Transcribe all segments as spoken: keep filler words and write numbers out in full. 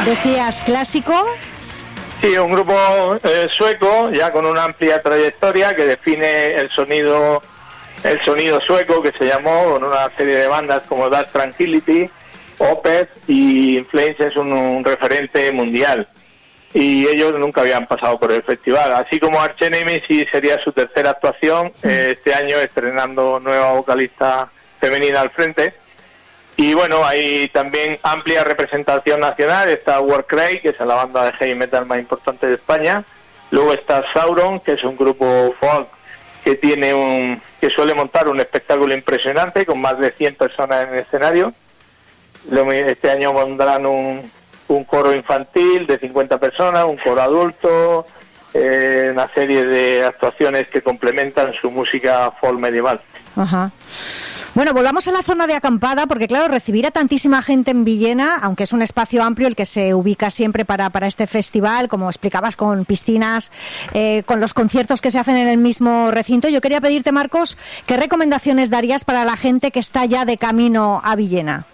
Decías clásico. Sí, un grupo eh, sueco, ya con una amplia trayectoria que define el sonido el sonido sueco, que se llamó con una serie de bandas como Dark Tranquillity, Opeth, y Inflames es un, un referente mundial. Y ellos nunca habían pasado por el festival. Así como Arch Enemy, sí sería su tercera actuación, eh, este año estrenando nueva vocalista femenina al frente. Y bueno, hay también amplia representación nacional. Está Warcry, que es la banda de heavy metal más importante de España. Luego está Sauron, que es un grupo folk que tiene un que suele montar un espectáculo impresionante con más de cien personas en el escenario. Este año pondrán un, un coro infantil de cincuenta personas, un coro adulto, eh, una serie de actuaciones que complementan su música folk medieval. Ajá. Bueno, volvamos a la zona de acampada, porque claro, recibir a tantísima gente en Villena, aunque es un espacio amplio el que se ubica siempre para, para este festival, como explicabas, con piscinas, eh, con los conciertos que se hacen en el mismo recinto, yo quería pedirte, Marcos, ¿qué recomendaciones darías para la gente que está ya de camino a Villena?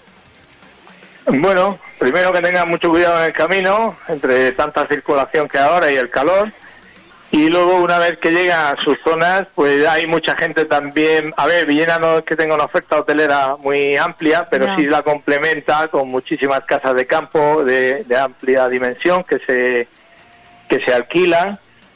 Bueno, primero que tengan mucho cuidado en el camino, entre tanta circulación que ahora y el calor. Y luego, una vez que llegan a sus zonas, pues hay mucha gente también. A ver, Villena no es que tenga una oferta hotelera muy amplia, pero no. sí la complementa con muchísimas casas de campo de, de amplia dimensión que se que se alquilan,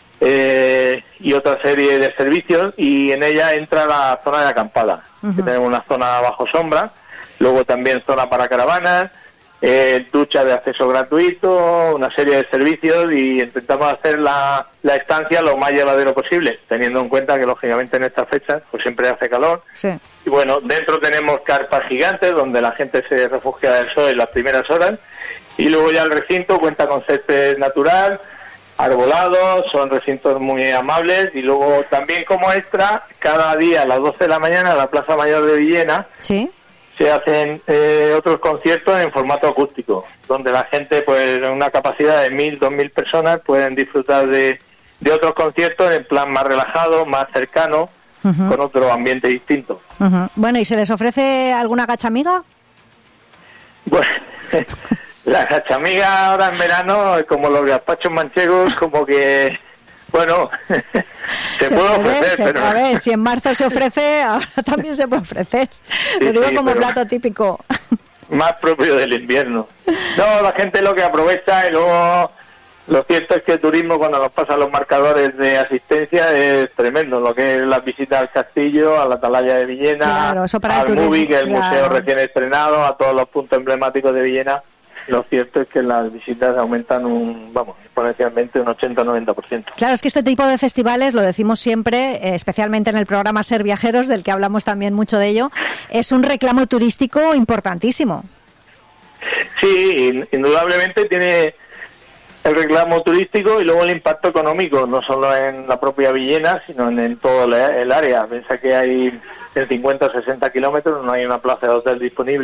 eh, y otra serie de servicios, y en ella entra la zona de acampada, uh-huh. que tenemos una zona bajo sombra, luego también zona para caravanas, Eh, ducha de acceso gratuito, una serie de servicios, y intentamos hacer la, la estancia lo más llevadero posible, teniendo en cuenta que lógicamente en estas fechas pues siempre hace calor. Sí. Y bueno, dentro tenemos carpas gigantes donde la gente se refugia del sol en las primeras horas, y luego ya el recinto cuenta con césped natural, arbolados, son recintos muy amables. Y luego también, como extra, cada día a las doce de la mañana en la Plaza Mayor de Villena, ¿sí?, se hacen eh, otros conciertos en formato acústico, donde la gente, pues en una capacidad de mil, dos mil personas, pueden disfrutar de, de otros conciertos en plan más relajado, más cercano, uh-huh. con otro ambiente distinto. Uh-huh. Bueno, ¿y se les ofrece alguna gachamiga? Bueno, la gachamiga ahora en verano, como los gazpachos manchegos, como que... Bueno, se, se puede ofrecer, se, pero... A ver, si en marzo se ofrece, ahora también se puede ofrecer. Sí, lo digo sí, como plato típico. Más propio del invierno. No, la gente lo que aprovecha, y luego lo cierto es que el turismo, cuando nos pasan los marcadores de asistencia, es tremendo. Lo que es las visitas al castillo, a la Atalaya de Villena, claro, eso para al el turismo, Movie, que es el claro. museo recién estrenado, a todos los puntos emblemáticos de Villena. Lo cierto es que las visitas aumentan un, vamos, exponencialmente un ochenta a noventa por ciento. Claro, es que este tipo de festivales, lo decimos siempre, eh, especialmente en el programa Ser Viajeros, del que hablamos también mucho de ello, es un reclamo turístico importantísimo. Sí, indudablemente tiene el reclamo turístico y luego el impacto económico, no solo en la propia Villena, sino en, en todo el área. Piensa que hay en cincuenta o sesenta kilómetros, no hay una plaza de hotel disponible.